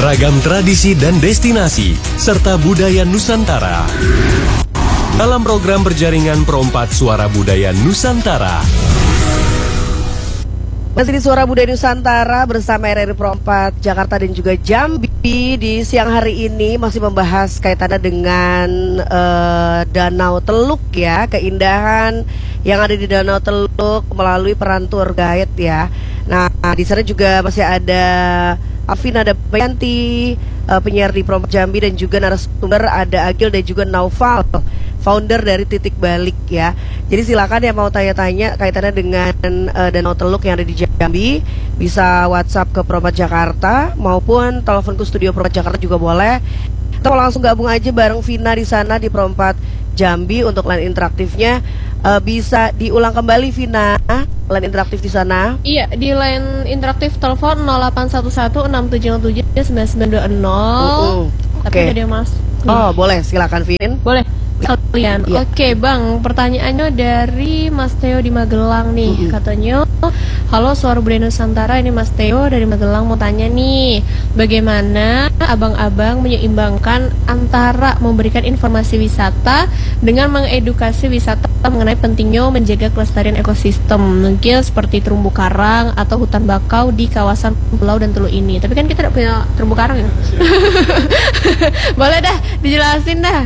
Ragam tradisi dan destinasi, serta budaya Nusantara. Dalam program berjaringan Perompat Suara Budaya Nusantara. Masih di Suara Budaya Nusantara bersama RRI Perompat Jakarta dan juga Jambi. Di siang hari ini masih membahas kaitannya dengan Danau Teluk ya, keindahan yang ada di Danau Teluk melalui peran tour guide ya. Nah, di sana juga masih ada Alvina Damayanti, penyiar di Perompat Jambi, dan juga narasumber ada Agil dan juga Naufal, founder dari Titik Balik ya. Jadi silakan yang mau tanya-tanya kaitannya dengan Danau Teluk yang ada di Jambi, bisa WhatsApp ke Perompat Jakarta maupun telepon ke studio Perompat Jakarta juga boleh. Atau langsung gabung aja bareng Vina di sana di Perompat Jambi. Untuk line interaktifnya bisa diulang kembali, Vina, line interaktif di sana. Iya, di line interaktif telepon 0811-677-9920. Tapi Oke. ada Mas. Oh, boleh, silakan Vin. Boleh kalian. Iya. Oke, Bang. Pertanyaannya dari Mas Theo di Magelang nih. Katanya, halo Suara Budaya Nusantara, ini Mas Theo dari Magelang mau tanya nih, bagaimana abang-abang menyeimbangkan antara memberikan informasi wisata dengan mengedukasi wisata mengenai pentingnya menjaga kelestarian ekosistem, mungkin seperti terumbu karang atau hutan bakau di kawasan pulau dan teluk ini. Tapi kan kita tidak punya terumbu karang ya. Boleh dah dijelasin dah.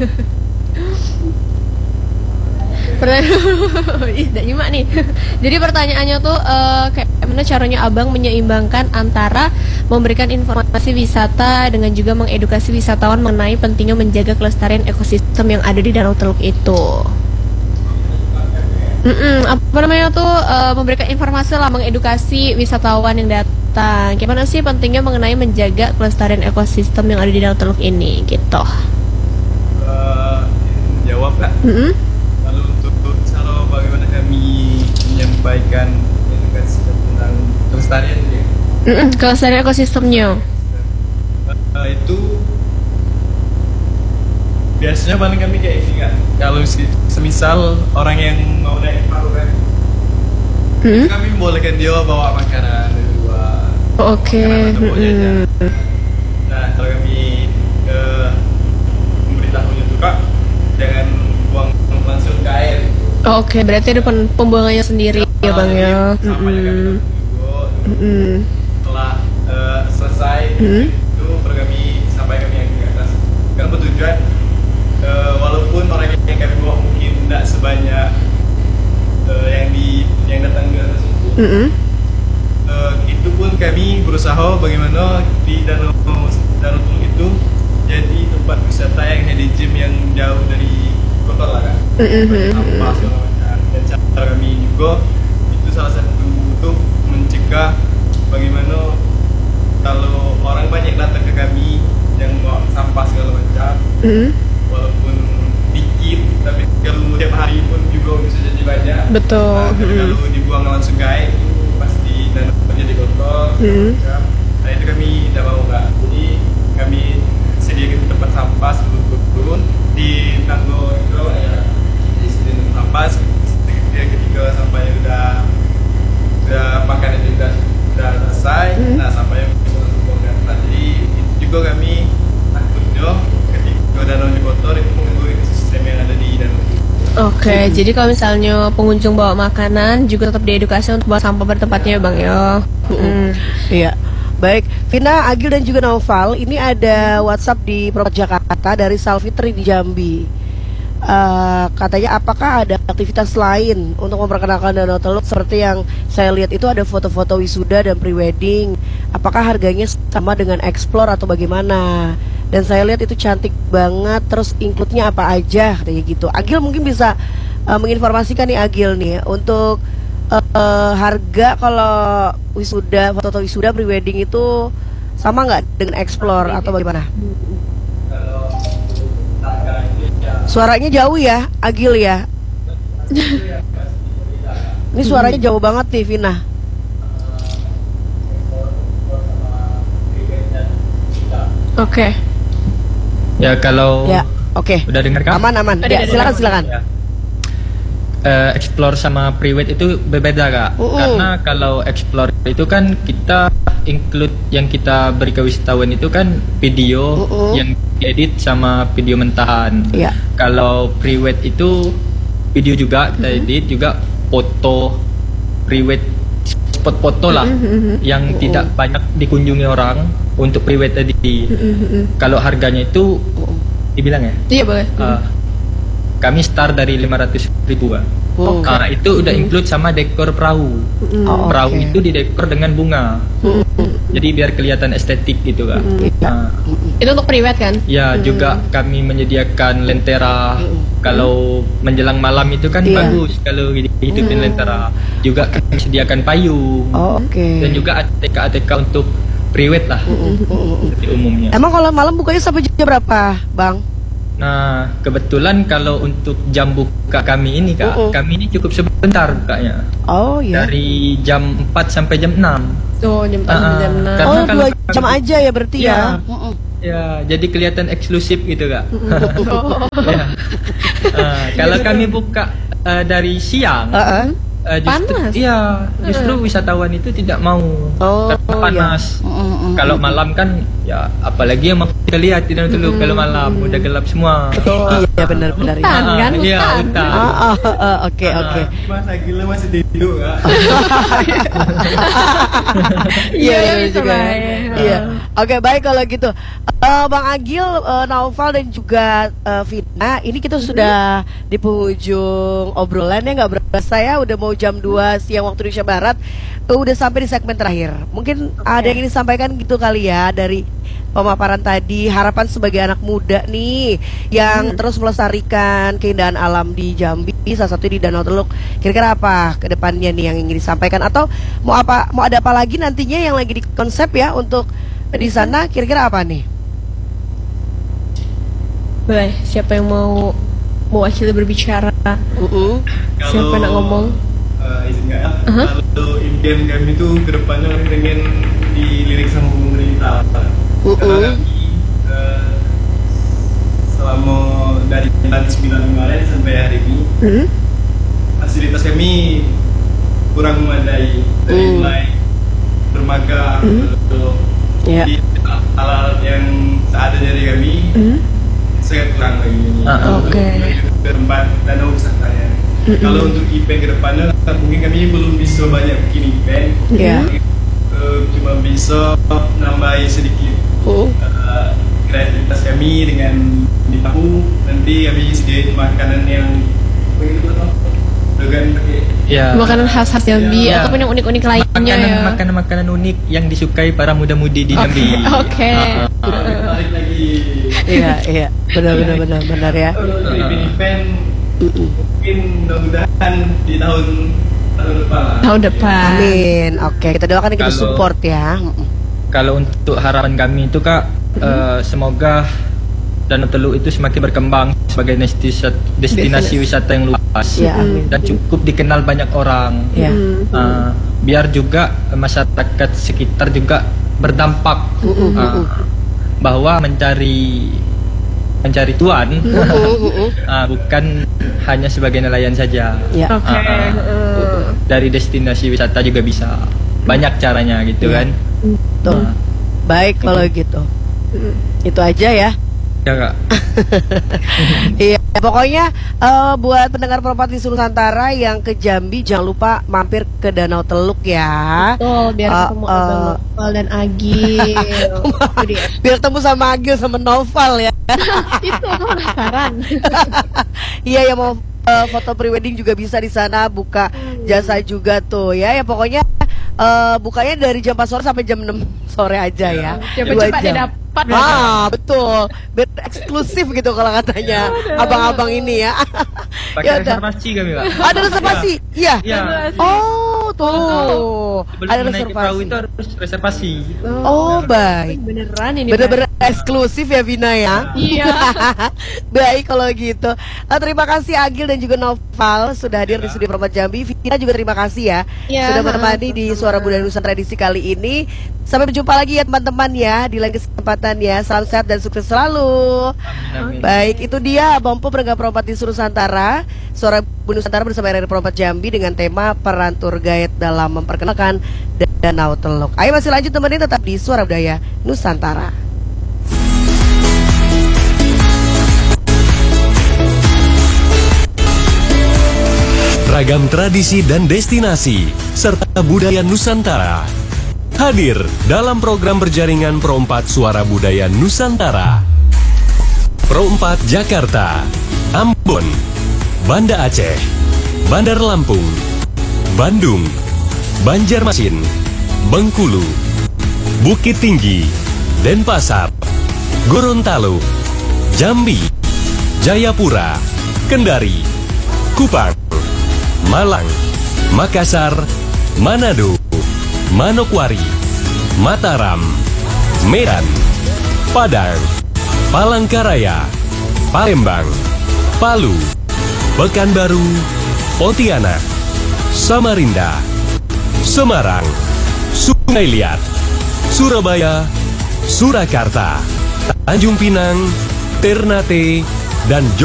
Ih, tidak nyimak nih. Jadi pertanyaannya tuh kayak gimana caranya abang menyeimbangkan antara memberikan informasi wisata dengan juga mengedukasi wisatawan mengenai pentingnya menjaga kelestarian ekosistem yang ada di Danau Teluk itu. Apa namanya tuh memberikan informasi lah, mengedukasi wisatawan yang datang. Gimana sih pentingnya mengenai menjaga kelestarian ekosistem yang ada di Danau Teluk ini gitu. Jawab Kak. Lalu untuk cara bagaimana kami menyampaikan edukasi tentang kelestarian ya. Kelestarian ekosistemnya. Itu biasanya paling kami kayak ini Kak. Kalau semisal orang yang mau naik perahu kan, itu kami membolehkan dia bawa makanan dari luar. Oke. Nah, kalau kami memberitahunya tuh Kak, jangan buang langsung ke air. Oke, berarti ada pembuangannya sendiri ya Bang ya. Setelah selesai itu baru kami sampaikan yang ke atas. Karena bertujuan walaupun orang yang kami bawa mungkin tidak sebanyak yang datang ke atas itu. Itu pun kami berusaha bagaimana di danau Teluk itu jadi tempat wisata yang hidden yang jauh dari kotor lah kan. Sampah segala macam. Dan cara kami juga itu salah satu untuk mencegah bagaimana kalau orang banyak datang ke kami yang bawa sampah segala macam, walaupun dikit tapi kalau tiap hari pun juga bisa jadi banyak. Betul. Nah, tapi kalau dibuang langsung ke air itu pasti danau jadi kotor segala macam. Nah itu kami tidak mau Kak. Jadi kami sediakan tempat sampah sebelum turun di tangga itu ya, di sampah ketika sampahnya udah makanan udah selesai, nah sampahnya bisa langsung buangkan. Nah, jadi itu juga kami takutnya ketika danau kotor itu mengganggu ekosistem yang ada di danau. Oke, jadi kalau misalnya pengunjung bawa makanan juga tetap diedukasi untuk bawa sampah pada tempatnya ya Bang ya. Iya. Baik, Vina, Agil dan juga Naufal, ini ada WhatsApp di Perompat Jakarta dari Salfitri di Jambi. Katanya apakah ada aktivitas lain untuk memperkenalkan Danau Teluk seperti yang saya lihat itu ada foto-foto wisuda dan prewedding. Apakah harganya sama dengan Explore atau bagaimana? Dan saya lihat itu cantik banget, terus include-nya apa aja katanya gitu. Agil mungkin bisa menginformasikan nih Agil nih untuk harga kalau wisuda, foto wisuda prewedding itu sama nggak dengan Explore atau bagaimana? Suaranya jauh ya, Agil ya. Ini suaranya jauh banget nih, Vina. Oke. Ya kalau Ya, oke. udah dengar kan? Aman. Ya, silakan. Ya. Explore sama prewed itu berbeda Kak. Karena kalau explore itu kan kita include yang kita beri kewisatawan itu kan video yang diedit sama video mentahan. Iya. Kalau pre-wed itu video juga kita edit, juga foto pre-wed, spot foto lah yang tidak banyak dikunjungi orang untuk pre-wed tadi. Kalau harganya itu dibilang ya? Iya boleh. Kami start dari 500 ribuan. Itu udah include sama dekor perahu. Perahu itu didekor dengan bunga. Jadi biar kelihatan estetik gitu kan. Itu untuk priwet kan? Ya, juga kami menyediakan lentera. Kalau menjelang malam itu kan bagus kalau hidupin lentera. Juga kami sediakan payung. Dan juga ATK untuk priwet lah. Seperti umumnya. Emang kalau malam bukanya sampai jam berapa, Bang? Nah, kebetulan kalau untuk jam buka kami ini Kak, kami ini cukup sebentar bukanya. Oh iya. Dari jam 4 sampai jam 6. Oh, jam 4 sampai jam 6. Oh, 2 jam aja ya berarti ya. Ya, jadi kelihatan eksklusif gitu Kak. Ya. Kalau kami buka dari siang, panas. Iya, justru wisatawan itu tidak mau karena panas. Kalau malam kan, ya apalagi yang mau kita lihat di Danau Teluk kalau malam udah gelap semua. Iya benar-benar. Hutan kan? Iya, hutan. Oke. Mas Agil masih tidur Kak. Iya juga. Iya. Oke, baik kalau gitu. Bang Agil, Naufal dan juga Vina, ini kita sudah di penghujung obrolan ya, nggak berasa ya, udah mau jam 2 siang waktu Indonesia Barat. Udah sampai di segmen terakhir. Mungkin ada yang ingin disampaikan gitu kali ya dari pemaparan tadi, harapan sebagai anak muda nih yang terus melestarikan keindahan alam di Jambi, salah satu di Danau Teluk. Kira-kira apa ke depannya nih yang ingin disampaikan, atau mau ada apa lagi nantinya yang lagi di konsep ya untuk di sana, kira-kira apa nih? Boleh, siapa yang mau mewakili berbicara? Siapa nak ngomong? Izin nggak ya? Kalau impian kami itu kedepannya kami pengen dilirik sama pemerintah. Karena kami selama dari bulan 9 kemarin sampai hari ini fasilitas kami kurang memadai, dari mulai dermaga di alat yang seadanya dari kami sangat kurang lagi. Tempat danau wisatanya. Kalau untuk event kedepannya mungkin kami belum bisa banyak bikin event. Cuma bisa nambahin sedikit kreativitas kami dengan di tahu nanti kami sediain makanan yang dengan makanan khas-khas Jambi ataupun yang unik-unik lainnya ya. Makanan unik yang disukai para muda-mudi di Jambi. Balik lagi. Iya, benar ya. Event mungkin mudah-mudahan di tahun depan. Amin. Oke, kita doakan, kita support ya. Kalau untuk harapan kami itu Kak, semoga Danau Teluk itu semakin berkembang sebagai destinasi wisata yang luas dan cukup dikenal banyak orang. Biar juga masyarakat sekitar juga berdampak bahwa mencari tuan bukan hanya sebagai nelayan saja. Dari destinasi wisata juga bisa banyak caranya gitu kan. Baik kalau gitu. Itu aja ya. Ya Kak. Iya, pokoknya buat pendengar Perempat di Nusantara yang ke Jambi jangan lupa mampir ke Danau Teluk ya. Betul, biar ketemu Abang Noval dan Agil. Biar ketemu sama Agil sama Noval ya. Itu aku penasaran. Iya, yang mau foto prewedding juga bisa di sana, buka jasa juga tuh ya. Ya pokoknya bukanya dari jam 4 sore sampai jam 6 sore aja ya. Cepat-cepat dapat. Betul. Eksklusif gitu kalau katanya abang-abang ini ya. Pakai reservasi kami Pak. Ada reservasi? Iya. Oh, tuh. Ada reservasi. Perahu itu harus reservasi. Oh, baik. Beneran ini. Bener-bener eksklusif ya Vina ya. Iya. Baik kalau gitu. Terima kasih Agil dan juga Noval sudah hadir di studio Perempat Jambi. Vina juga terima kasih ya sudah menemani di Suara Budaya Nusantara edisi kali ini. Sampai berjumpa lagi ya teman-teman ya di lain kesempatan kesehatannya. Salam sehat dan sukses selalu. Amin. Baik, itu dia Abang Po penegak perompat di Nusantara, Suara Bu Nusantara bersama RRI Perompat Jambi dengan tema peran tour guide dalam memperkenalkan Danau Teluk. Ayo masih lanjut teman-teman, tetap di Suara Budaya Nusantara. Ragam tradisi dan destinasi serta budaya Nusantara hadir dalam program berjaringan Pro4 Suara Budaya Nusantara. Pro4 Jakarta, Ambon, Banda Aceh, Bandar Lampung, Bandung, Banjarmasin, Bengkulu, Bukit Tinggi, Denpasar, Gorontalo, Jambi, Jayapura, Kendari, Kupang, Malang, Makassar, Manado, Manokwari, Mataram, Medan, Padang, Palangkaraya, Palembang, Palu, Pekanbaru, Pontianak, Samarinda, Semarang, Sungai Liat, Surabaya, Surakarta, Tanjung Pinang, Ternate, dan